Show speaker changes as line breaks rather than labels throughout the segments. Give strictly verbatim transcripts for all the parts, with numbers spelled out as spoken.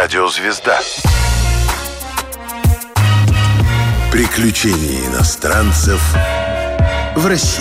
Радиозвезда. Приключения иностранцев в России.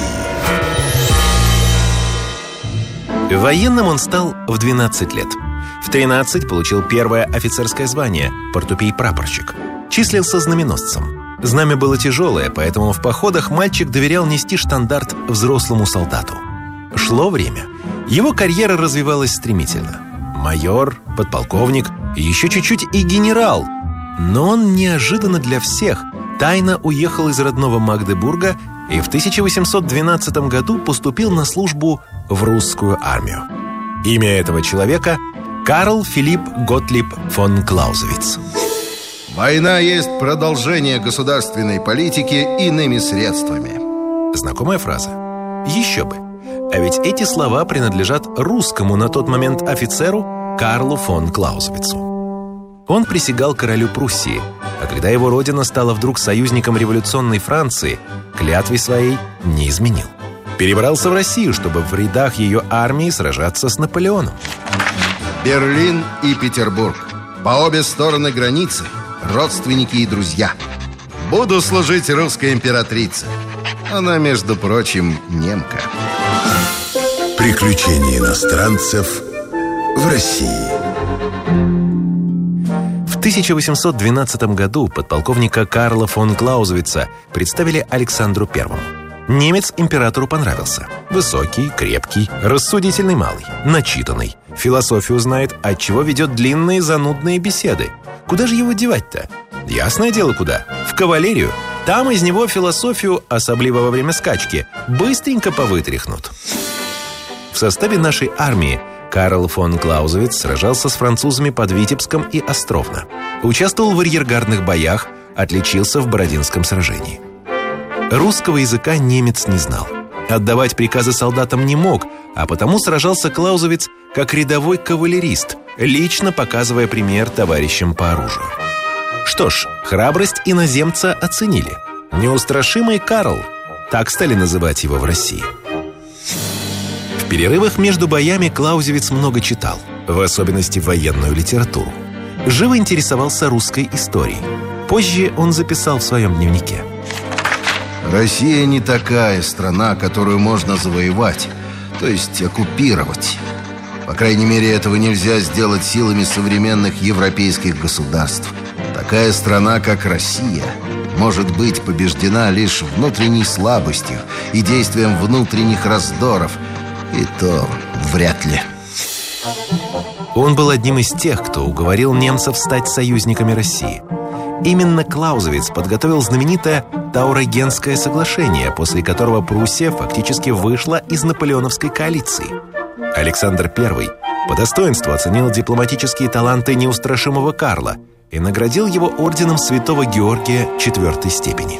Военным он стал в двенадцать лет. В тринадцать получил первое офицерское звание – портупей-прапорщик. Числился знаменосцем. Знамя было тяжелое, поэтому в походах мальчик доверял нести штандарт взрослому солдату. Шло время. Его карьера развивалась стремительно. Майор, подполковник, еще чуть-чуть и генерал. Но он неожиданно для всех тайно уехал из родного Магдебурга и в тысяча восемьсот двенадцатом году поступил на службу в русскую армию. Имя этого человека – Карл Филипп Готлиб фон Клаузевиц.
Война есть продолжение государственной политики иными средствами.
Знакомая фраза? Еще бы. А ведь эти слова принадлежат русскому на тот момент офицеру Карлу фон Клаузевицу. Он присягал королю Пруссии, а когда его родина стала вдруг союзником революционной Франции, клятве своей не изменил. Перебрался в Россию, чтобы в рядах ее армии сражаться с Наполеоном.
Берлин и Петербург. По обе стороны границы родственники и друзья. Буду служить русской императрице. Она, между прочим, немка.
Приключения иностранцев в России.
В тысяча восемьсот двенадцатом году подполковника Карла фон Клаузевица представили Александру Первому. Немец императору понравился. Высокий, крепкий, рассудительный малый, начитанный. Философию знает, отчего ведет длинные занудные беседы. Куда же его девать-то? Ясное дело, куда. В кавалерию. Там из него философию, особливо во время скачки, быстренько повытряхнут. В составе нашей армии Карл фон Клаузевиц сражался с французами под Витебском и Островно. Участвовал в арьергардных боях, отличился в Бородинском сражении. Русского языка немец не знал. Отдавать приказы солдатам не мог, а потому сражался Клаузевиц как рядовой кавалерист, лично показывая пример товарищам по оружию. Что ж, храбрость иноземца оценили. Неустрашимый Карл, так стали называть его в России. В перерывах между боями Клаузевиц много читал, в особенности военную литературу. Живо интересовался русской историей. Позже он записал в своем дневнике:
Россия не такая страна, которую можно завоевать, то есть оккупировать. По крайней мере, этого нельзя сделать силами современных европейских государств. Такая страна, как Россия, может быть побеждена лишь внутренней слабостью и действием внутренних раздоров. И то вряд ли.
Он был одним из тех, кто уговорил немцев стать союзниками России. Именно Клаузевиц подготовил знаменитое Таурогенское соглашение, после которого Пруссия фактически вышла из наполеоновской коалиции. Александр Первый по достоинству оценил дипломатические таланты неустрашимого Карла и наградил его орденом Святого Георгия четвертой степени.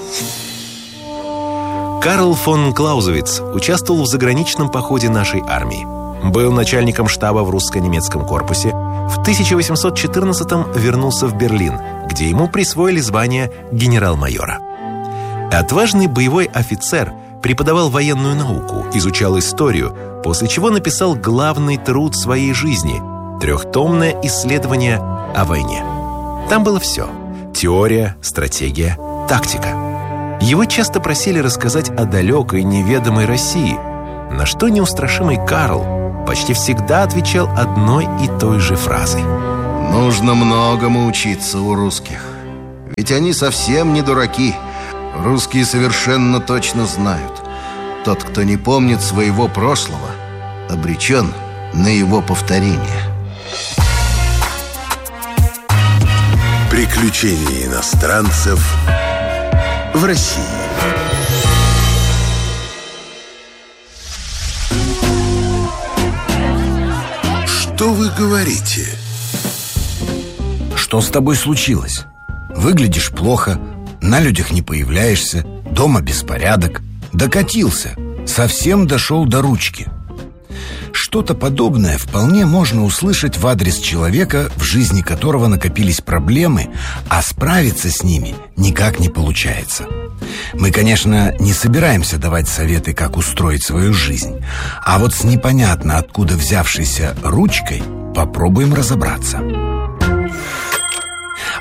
Карл фон Клаузевиц участвовал в заграничном походе нашей армии. Был начальником штаба в русско-немецком корпусе. В тысяча восемьсот четырнадцатом вернулся в Берлин, где ему присвоили звание генерал-майора. Отважный боевой офицер преподавал военную науку, изучал историю, после чего написал главный труд своей жизни – трехтомное исследование о войне. Там было все – теория, стратегия, тактика. Его часто просили рассказать о далекой, неведомой России, на что неустрашимый Карл почти всегда отвечал одной и той же фразой:
нужно многому учиться у русских. Ведь они совсем не дураки. Русские совершенно точно знают: тот, кто не помнит своего прошлого, обречен на его повторение.
Приключения иностранцев в России. Что вы говорите?
Что с тобой случилось? Выглядишь плохо, на людях не появляешься, дома беспорядок. Докатился, совсем дошел до ручки. Что-то подобное вполне можно услышать в адрес человека, в жизни которого накопились проблемы, а справиться с ними никак не получается. Мы, конечно, не собираемся давать советы, как устроить свою жизнь, а вот с непонятно откуда взявшейся ручкой попробуем разобраться.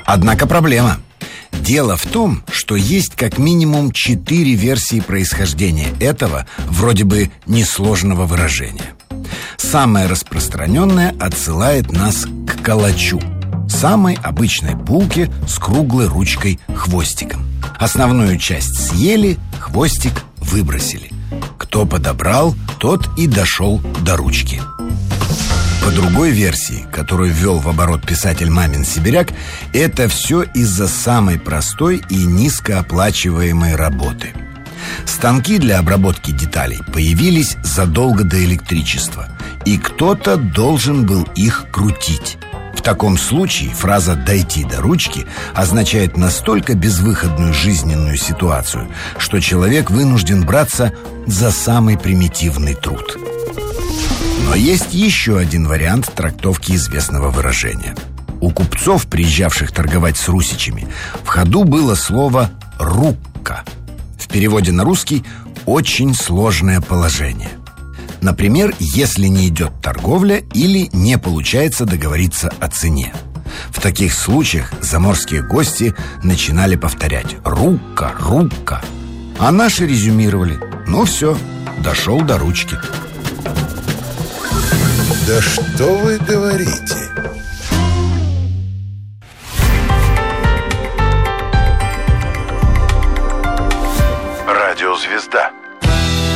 Однако проблема. Дело в том, что есть как минимум четыре версии происхождения этого вроде бы несложного выражения. Самая распространенная отсылает нас к калачу, самой обычной булке с круглой ручкой-хвостиком. Основную часть съели, хвостик выбросили. Кто подобрал, тот и дошел до ручки. По другой версии, которую ввел в оборот писатель Мамин Сибиряк, это все из-за самой простой и низкооплачиваемой работы. Станки для обработки деталей появились задолго до электричества, и кто-то должен был их крутить. В таком случае фраза «дойти до ручки» означает настолько безвыходную жизненную ситуацию, что человек вынужден браться за самый примитивный труд. Но есть еще один вариант трактовки известного выражения. У купцов, приезжавших торговать с русичами, в ходу было слово «рукка». В переводе на русский «очень сложное положение». Например, если не идет торговля или не получается договориться о цене. В таких случаях заморские гости начинали повторять «рукка, рукка». А наши резюмировали: ну все, дошел до ручки.
Да что вы говорите?
Радиозвезда.